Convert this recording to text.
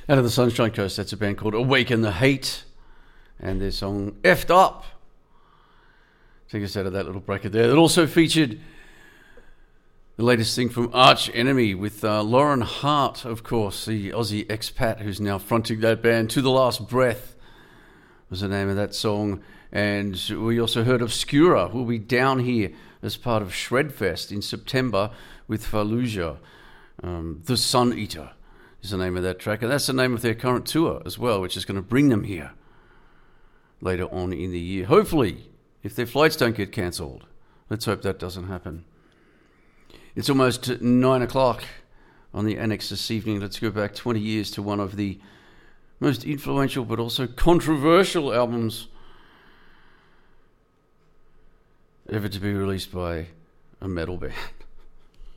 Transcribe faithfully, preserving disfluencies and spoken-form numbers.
Out of the Sunshine Coast, that's a band called Awaken the Hate, and their song Effed Up. Take us out of that little bracket there. It also featured the latest thing from Arch Enemy with uh, Lauren Hart, of course, the Aussie expat who's now fronting that band. To the Last Breath was the name of that song. And we also heard Obscura, who will be down here as part of Shredfest in September with Fallujah. Um, the Sun Eater is the name of that track. And that's the name of their current tour as well, which is going to bring them here later on in the year. Hopefully, if their flights don't get cancelled. Let's hope that doesn't happen. It's almost nine o'clock on the Annex this evening. Let's go back twenty years to one of the most influential but also controversial albums ever to be released by a metal band.